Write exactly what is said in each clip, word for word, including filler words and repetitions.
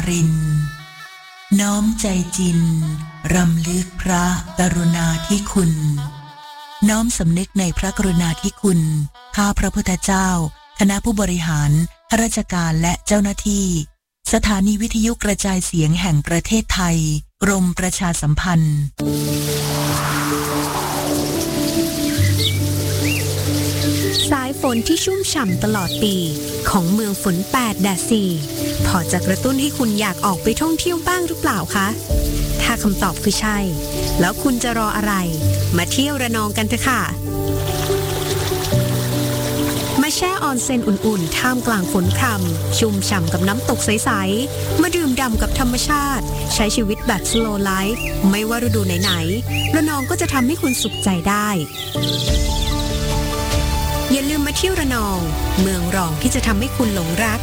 รินทร์น้อมใจจินรำลึกพระกรุณาธิคุณน้อมสำนึกในพระกรุณาธิคุณข้าพระพุทธเจ้าคณะผู้บริหารข้าราชการและเจ้าหน้าที่สถานีวิทยุกระจายเสียงแห่งประเทศไทยกรมประชาสัมพันธ์สายฝนที่ชุ่มฉ่ำตลอดปีของเมืองฝนแปดแดดสี่พอจะกระตุ้นให้คุณอยากออกไปท่องเที่ยวบ้างหรือเปล่าคะถ้าคำตอบคือใช่แล้วคุณจะรออะไรมาเที่ยวระนองกันเถอะค่ะมาแช่ออนเซ็นอุ่นๆท่ามกลางฝนพรำชุ่มฉ่ำกับน้ำตกใสๆมาดื่มด่ำกับธรรมชาติใช้ชีวิตแบบ slow life ไม่ว่าฤดูไหนๆระนองก็จะทำให้คุณสุขใจได้อย่าลืมมาเที่ยวระนองเมืองรองที่จะทำให้คุณหลงรัก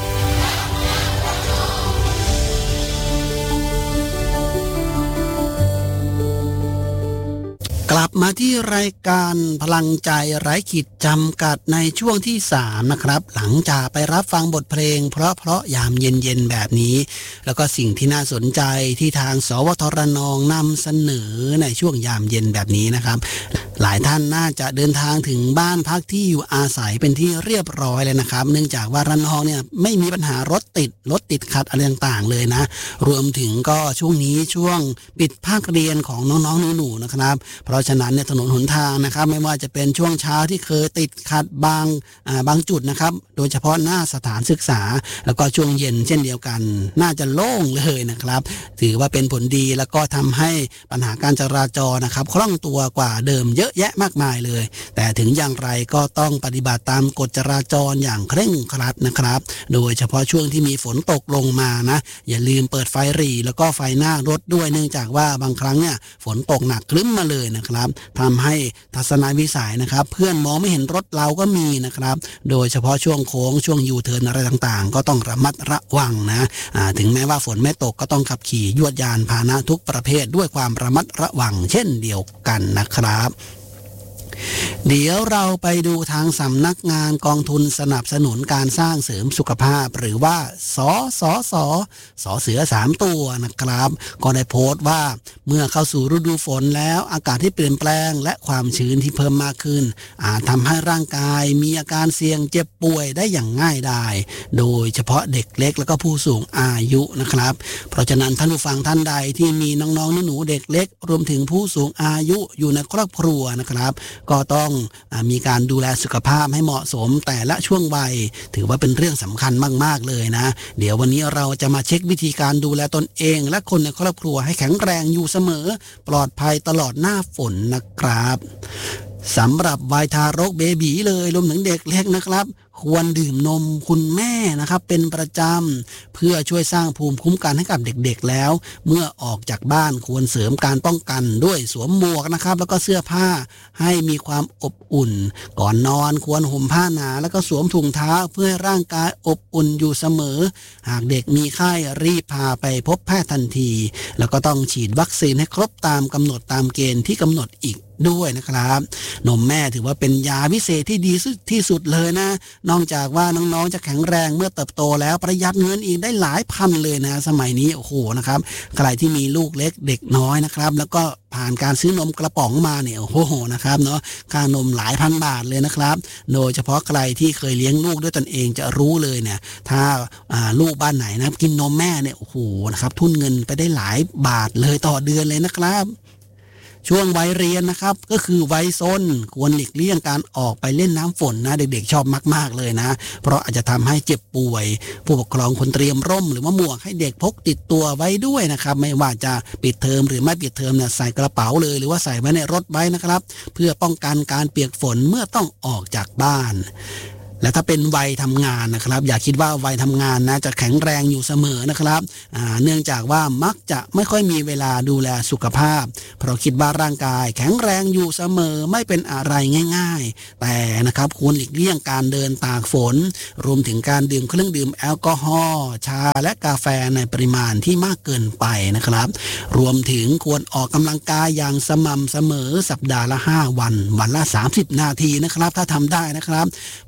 กลับมาที่รายการพลังใจไร้ขีดจำกัดในช่วงที่สามนะครับหลังจากไปรับฟังบทเพลงเพราะเพราะยามเย็นๆแบบนี้แล้วก็สิ่งที่น่าสนใจที่ทางสวทระนองนำเสนอในช่วงยามเย็นแบบนี้นะครับหลายท่านน่าจะเดินทางถึงบ้านพักที่อยู่อาศัยเป็นที่เรียบร้อยเลยนะครับเนื่องจากว่าระนองเนี่ยไม่มีปัญหารถติดรถติดขัดอะไรต่างๆเลยนะรวมถึงก็ช่วงนี้ช่วงปิดภาคเรียนของน้องๆหนูๆนะครับเพราะฉะนั้นเนี่ยถนนหนทางนะครับไม่ว่าจะเป็นช่วงเช้าที่เคยติดขัดบางอ่าบางจุดนะครับโดยเฉพาะหน้าสถานศึกษาแล้วก็ช่วงเย็นเช่นเดียวกันน่าจะโล่งเลยนะครับถือว่าเป็นผลดีแล้วก็ทำให้ปัญหาการจราจรนะครับคล่องตัวกว่าเดิมเยอะแยะมากมายเลยแต่ถึงอย่างไรก็ต้องปฏิบัติตามกฎจราจรอย่างเคร่งครัดนะครับโดยเฉพาะช่วงที่มีฝนตกลงมานะอย่าลืมเปิดไฟหรี่แล้วก็ไฟหน้ารถด้วยเนื่องจากว่าบางครั้งเนี่ยฝนตกหนักครึ้มมาเลยนะครับทำให้ทัศนวิสัยนะครับเพื่อนมองไม่เห็นรถเราก็มีนะครับโดยเฉพาะช่วงโค้งช่วงยูเทิร์นอะไรต่างๆก็ต้องระมัดระวังนะถึงแม้ว่าฝนไม่ตกก็ต้องขับขี่ยวดยานพาหนะทุกประเภทด้วยความระมัดระวังเช่นเดียวกันนะครับเดี๋ยวเราไปดูทางสำนักงานกองทุนสนับสนุนการสร้างเสริมสุขภาพหรือว่าสสสสเสือสามตัวนะครับก็ได้โพสต์ว่าเมื่อเข้าสู่ฤดูฝนแล้วอากาศที่เปลี่ยนแปลงและความชื้นที่เพิ่มมากขึ้นอาจทำให้ร่างกายมีอาการเสี่ยงเจ็บป่วยได้อย่างง่ายดายโดยเฉพาะเด็กเล็กและก็ผู้สูงอายุนะครับเพราะฉะนั้นท่านผู้ฟังท่านใดที่มีน้องๆหนูๆเด็กเล็กรวมถึงผู้สูงอายุอยู่ในครอบครัวนะครับก็ต้องมีการดูแลสุขภาพให้เหมาะสมแต่ละช่วงวัยถือว่าเป็นเรื่องสำคัญมากๆเลยนะเดี๋ยววันนี้เราจะมาเช็ควิธีการดูแลตนเองและคนในครอบครัวให้แข็งแรงอยู่เสมอปลอดภัยตลอดหน้าฝนนะครับสำหรับวัยทารกเบบีเลยรวมถึงเด็กเล็กนะครับควรดื่มนมคุณแม่นะครับเป็นประจำเพื่อช่วยสร้างภูมิคุ้มกันให้กับเด็กๆแล้วเมื่อออกจากบ้านควรเสริมการป้องกันด้วยสวมหมวกนะครับแล้วก็เสื้อผ้าให้มีความอบอุ่นก่อนนอนควรห่มผ้าหนาแล้วก็สวมถุงเท้าเพื่อให้ร่างกายอบอุ่นอยู่เสมอหากเด็กมีไข้รีบพาไปพบแพทย์ทันทีแล้วก็ต้องฉีดวัคซีนให้ครบตามกำหนดตามเกณฑ์ที่กำหนดอีกด้วยนะครับนมแม่ถือว่าเป็นยาพิเศษที่ดีที่สุดเลยนะนอกจากว่าน้องๆจะแข็งแรงเมื่อเติบโตแล้วประหยัดเงินอีกได้หลายพันเลยนะสมัยนี้โอ้โหนะครับใครที่มีลูกเล็กเด็กน้อยนะครับแล้วก็ผ่านการซื้อนมกระป๋องมาเนี่ยโอ้โหนะครับเนาะค่านมหลายพันบาทเลยนะครับโดยเฉพาะใครที่เคยเลี้ยงลูกด้วยตนเองจะรู้เลยเนี่ยถ้าลูกบ้านไหนนะกินนมแม่เนี่ยโอ้โหนะครับทุนเงินไปได้หลายบาทเลยต่อเดือนเลยนะครับช่วงวัยเรียนนะครับก็คือวัยซนควรหลีกเลี่ยงการออกไปเล่นน้ำฝนนะเด็กๆชอบมากๆเลยนะเพราะอาจจะทำให้เจ็บป่วยผู้ปกครองควรเตรียมร่มหรือว่าหมวกให้เด็กพกติดตัวไว้ด้วยนะครับไม่ว่าจะปิดเทอมหรือไม่ปิดเทอมเนี่ยใส่กระเป๋าเลยหรือว่าใส่ไว้ในรถไว้นะครับเพื่อป้องกันการเปียกฝนเมื่อต้องออกจากบ้านและถ้าเป็นวัยทำงานนะครับอย่าคิดว่าวัยทำงานนะจะแข็งแรงอยู่เสมอนะครับเนื่องจากว่ามักจะไม่ค่อยมีเวลาดูแลสุขภาพเพราะคิดว่าร่างกายแข็งแรงอยู่เสมอไม่เป็นอะไรง่ายๆแต่นะครับควรหลีกเลี่ยงการเดินตากฝนรวมถึงการดื่มเครื่องดื่มแอลกอฮอล์ชาและกาแฟในปริมาณที่มากเกินไปนะครับรวมถึงควรออกกำลังกายอย่างสม่ำเสมอสัปดาห์ละห้าวันวันละสามสิบนาทีนะครับถ้าทำได้นะครับพร้อมเส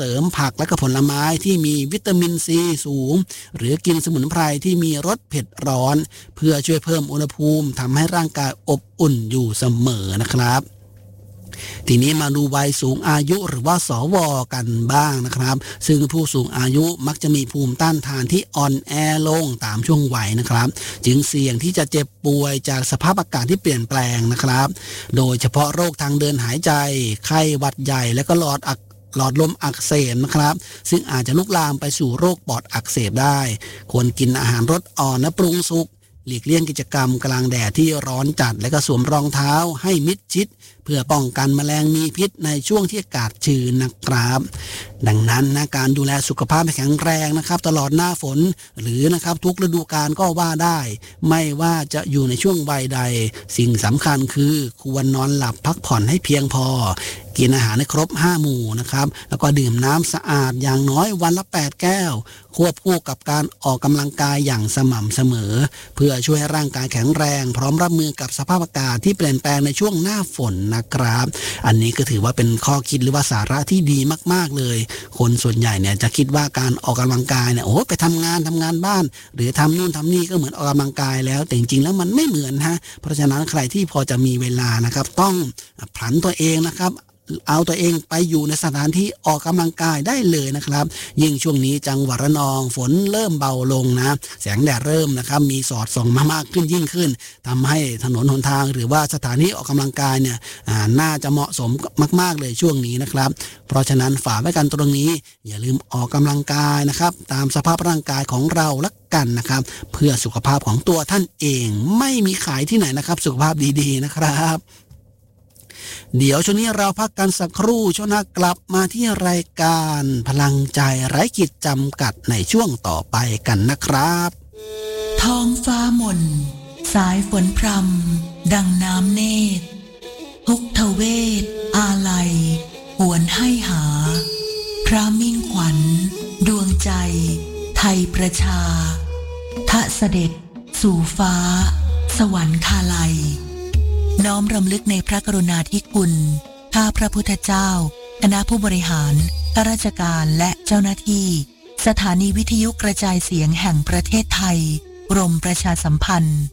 ริมผักและก็ผลไม้ที่มีวิตามินซีสูงหรือกินสมุนไพรที่มีรสเผ็ดร้อนเพื่อช่วยเพิ่มอุณหภูมิทำให้ร่างกายอบอุ่นอยู่เสมอนะครับทีนี้มาดูวัยสูงอายุหรือว่าสวกันบ้างนะครับซึ่งผู้สูงอายุมักจะมีภูมิต้านทานที่อ่อนแอลงตามช่วงวัยนะครับจึงเสี่ยงที่จะเจ็บป่วยจากสภาพอากาศที่เปลี่ยนแปลงนะครับโดยเฉพาะโรคทางเดินหายใจไข้หวัดใหญ่และก็หลอดอักหลอดลมอักเสบนะครับซึ่งอาจจะลุกลามไปสู่โรคปอดอักเสบได้ควรกินอาหารรสอ่อนและปรุงสุกหลีกเลี่ยงกิจกรรมกลางแดดที่ร้อนจัดและก็สวมรองเท้าให้มิดชิดเพื่อป้องกันแมลงมีพิษในช่วงที่อากาศชื้นนะครับดังนั้นนะการดูแลสุขภาพให้แข็งแรงนะครับตลอดหน้าฝนหรือนะครับทุกฤดูกาลก็ว่าได้ไม่ว่าจะอยู่ในช่วงวัยใดสิ่งสำคัญคือควรนอนหลับพักผ่อนให้เพียงพอกินอาหารให้ครบห้าหมู่นะครับแล้วก็ดื่มน้ำสะอาดอย่างน้อยวันละแปดแก้วควบคู่กับการออกกำลังกายอย่างสม่ำเสมอเพื่อช่วยให้ร่างกายแข็งแรงพร้อมรับมือกับสภาพอากาศที่เปลี่ยนแปลงในช่วงหน้าฝนนะครับอันนี้ก็ถือว่าเป็นข้อคิดหรือว่าสาระที่ดีมากๆเลยคนส่วนใหญ่เนี่ยจะคิดว่าการออกกำลังกายเนี่ยโอ้ไปทำงานทำงานบ้านหรือทำนู่นทำนี่ก็เหมือนออกกำลังกายแล้วแต่จริงๆแล้วมันไม่เหมือนฮะเพราะฉะนั้นใครที่พอจะมีเวลานะครับต้องผลันตัวเองนะครับเอาตัวเองไปอยู่ในสถานที่ออกกำลังกายได้เลยนะครับยิ่งช่วงนี้จังหวัดระนองฝนเริ่มเบาลงนะแสงแดดเริ่มนะครับมีสอดส่องมามากขึ้นยิ่งขึ้นทำให้ถนนหนทางหรือว่าสถานที่ออกกำลังกายเนี่ยน่าจะเหมาะสมมากๆเลยช่วงนี้นะครับเพราะฉะนั้นฝากไว้กันตรงนี้อย่าลืมออกกำลังกายนะครับตามสภาพร่างกายของเราละกันนะครับเพื่อสุขภาพของตัวท่านเองไม่มีขายที่ไหนนะครับสุขภาพดีๆนะครับเดี๋ยวช่วงนี้เราพักกันสักครู่ช่วงหน้ากลับมาที่รายการพลังใจไร้ขีดจำกัดในช่วงต่อไปกันนะครับท้องฟ้ามนสายฝนพรำดังน้ำเนตรทุกทเวศอาลัยหวนให้หาพระมิ่งขวัญดวงใจไทยประชาทะเสด็จสู่ฟ้าสวรรคาลัยน้อมรำลึกในพระกรุณาธิคุณข้าพระพุทธเจ้าคณะผู้บริหารข้าราชการและเจ้าหน้าที่สถานีวิทยุกระจายเสียงแห่งประเทศไทยกรมประชาสัมพันธ์